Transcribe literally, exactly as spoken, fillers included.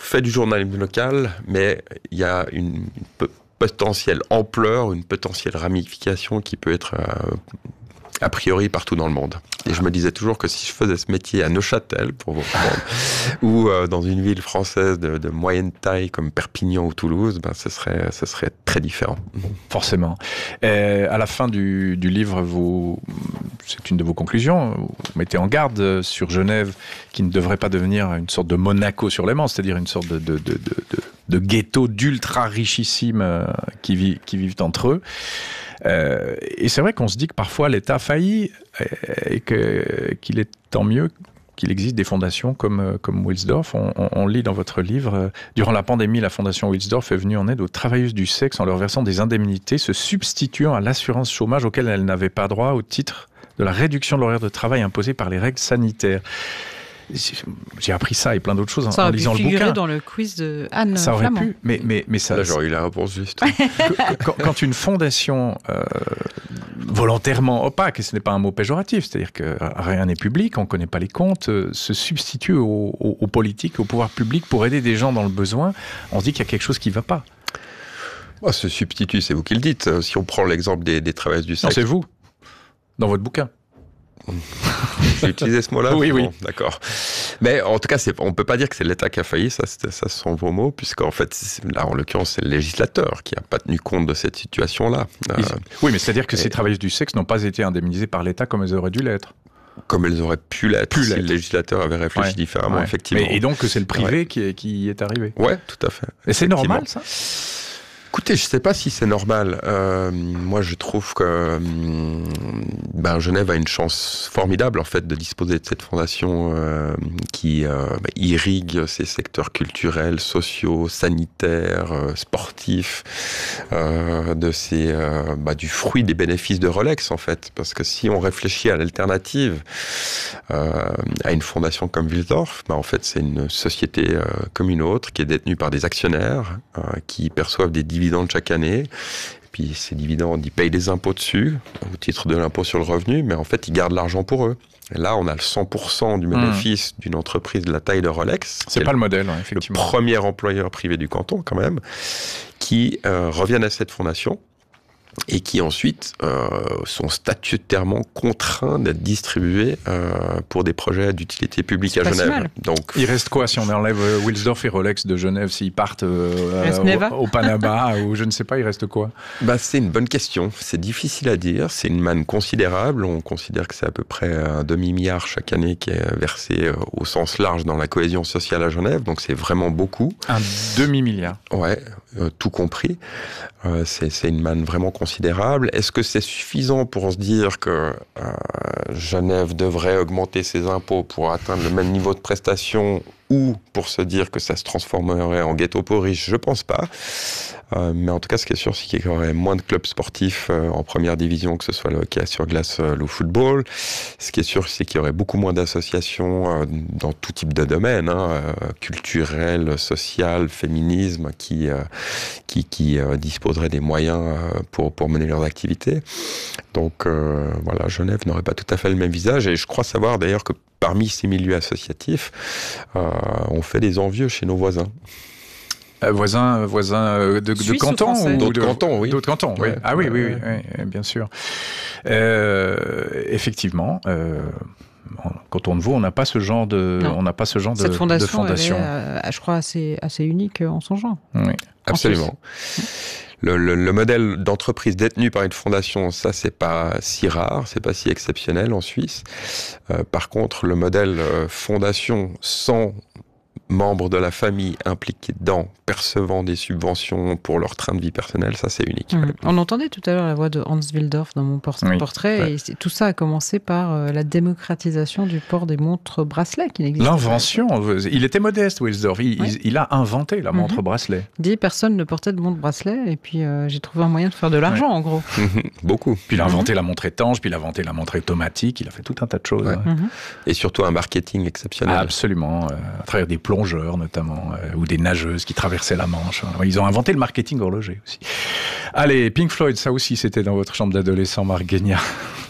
fait du journalisme local, mais il y a une, une potentielle ampleur, une potentielle ramification qui peut être euh, a priori partout dans le monde. Et je me disais toujours que si je faisais ce métier à Neuchâtel, pour vous répondre, ou euh, dans une ville française de, de moyenne taille comme Perpignan ou Toulouse, ben, ce serait, ce serait très différent. Forcément. Et à la fin du, du livre, vous, c'est une de vos conclusions, vous mettez en garde sur Genève qui ne devrait pas devenir une sorte de Monaco sur Léman, c'est-à-dire une sorte de, de, de, de, de, de ghetto d'ultra richissimes qui, vit, qui vivent entre eux. Euh, et c'est vrai qu'on se dit que parfois l'État a failli et que, qu'il est tant mieux qu'il existe des fondations comme, comme Wilsdorf. On, on, on lit dans votre livre, durant la pandémie, la fondation Wilsdorf est venue en aide aux travailleuses du sexe en leur versant des indemnités se substituant à l'assurance chômage auquel elles n'avaient pas droit au titre de la réduction de l'horaire de travail imposée par les règles sanitaires. J'ai appris ça et plein d'autres choses ça en, en lisant le bouquin. Ça aurait pu figurer dans le quiz de Anne Ça aurait Flamand. pu, mais, mais, mais ça... Là, j'aurais eu la réponse juste. quand, quand une fondation euh, volontairement opaque, et ce n'est pas un mot péjoratif, c'est-à-dire que rien n'est public, on ne connaît pas les comptes, euh, se substitue aux, aux, aux politiques, au pouvoir public pour aider des gens dans le besoin, on se dit qu'il y a quelque chose qui ne va pas. Oh, ce substitut, c'est vous qui le dites. Si on prend l'exemple des, des travailleuses du sexe... Non, c'est vous, dans votre bouquin. J'ai utilisé ce mot-là. Oui, bon, oui. D'accord. Mais en tout cas, c'est, on ne peut pas dire que c'est l'État qui a failli, ça, ça, ça sont vos mots, puisqu'en fait, là, en l'occurrence, c'est le législateur qui n'a pas tenu compte de cette situation-là. Euh, oui, mais c'est-à-dire que et... ces travailleuses du sexe n'ont pas été indemnisées par l'État comme elles auraient dû l'être. Comme elles auraient pu l'être, pu si l'être. Le législateur avait réfléchi ouais. différemment, ouais. effectivement. Mais, et donc que c'est le privé ouais. qui, est, qui est arrivé. Oui, tout à fait. Et c'est normal, ça ? Écoutez, je ne sais pas si c'est normal. Euh, moi, je trouve que ben, Genève a une chance formidable en fait de disposer de cette fondation euh, qui euh, ben, irrigue ces secteurs culturels, sociaux, sanitaires, euh, sportifs, euh, de ces, euh, ben, du fruit des bénéfices de Rolex en fait. Parce que si on réfléchit à l'alternative euh, à une fondation comme Wilsdorf, ben, en fait, c'est une société euh, comme une autre qui est détenue par des actionnaires euh, qui perçoivent des dividendes chaque année, et puis ces dividendes, ils payent des impôts dessus, au titre de l'impôt sur le revenu, mais en fait, ils gardent l'argent pour eux. Et là, on a le cent pour cent du bénéfice mmh. d'une entreprise de la taille de Rolex. C'est pas le modèle, hein, effectivement. Le premier employeur privé du canton, quand même, qui euh, reviennent à cette fondation et qui ensuite euh, sont statutairement contraints d'être distribués euh, pour des projets d'utilité publique c'est à Genève. Si Donc, il reste quoi si on enlève Wilsdorf et Rolex de Genève, s'ils partent euh, au, au Panama ou je ne sais pas, il reste quoi? Bah, c'est une bonne question. C'est difficile à dire. C'est une manne considérable. On considère que c'est à peu près un demi-milliard chaque année qui est versé au sens large dans la cohésion sociale à Genève. Donc c'est vraiment beaucoup. Un demi-milliard. Ouais, euh, tout compris. Euh, c'est, c'est une manne vraiment considérable. Est-ce que c'est suffisant pour se dire que euh, Genève devrait augmenter ses impôts pour atteindre le même niveau de prestation ou pour se dire que ça se transformerait en ghetto pour riches? Je pense pas. Euh, mais en tout cas, ce qui est sûr, c'est qu'il y aurait moins de clubs sportifs euh, en première division, que ce soit le hockey sur glace, euh, le football. Ce qui est sûr, c'est qu'il y aurait beaucoup moins d'associations euh, dans tout type de domaine, hein, euh, culturel, social, féminisme, qui, euh, qui, qui euh, disposeraient des moyens euh, pour, pour mener leurs activités. Donc euh, voilà, Genève n'aurait pas tout à fait le même visage. Et je crois savoir d'ailleurs que parmi ces milieux associatifs, euh, on fait des envieux chez nos voisins. Euh, voisins, voisins de, de canton ou, ou d'autres de, cantons, oui. D'autres cantons, oui. Ouais, ah oui, ouais, oui, ouais. oui, oui, bien sûr. Euh, effectivement, euh, quand on ne vaut, on n'a pas ce genre de, non. on n'a pas ce genre Cette de fondation. De fondation. Elle est, euh, je crois, assez, assez unique en son genre. Oui, absolument. Le, le, le modèle d'entreprise détenu par une fondation, ça, c'est pas si rare, c'est pas si exceptionnel en Suisse. Euh, par contre, le modèle euh, fondation sans membres de la famille impliqués dedans, percevant des subventions pour leur train de vie personnel, ça c'est unique. Mmh. On entendait tout à l'heure la voix de Hans Wilsdorf dans mon portrait, oui. portrait ouais. et c'est, tout ça a commencé par euh, la démocratisation du port des montres bracelets qui n'existait L'invention, pas. Il était modeste Wilsdorf, il, oui. il, il a inventé la montre mmh. bracelet. Dit personne ne portait de montre bracelet et puis euh, j'ai trouvé un moyen de faire de l'argent ouais. en gros. Beaucoup. Puis il a inventé mmh. la montre étanche, puis il a inventé la montre automatique, il a fait tout un tas de choses. Ouais. Ouais. Mmh. Et surtout un marketing exceptionnel. Ah, absolument, euh, à travers des plongeurs notamment, euh, ou des nageuses qui traversaient la Manche. Ils ont inventé le marketing horloger aussi. Allez, Pink Floyd, ça aussi c'était dans votre chambre d'adolescent, Marc Guignard.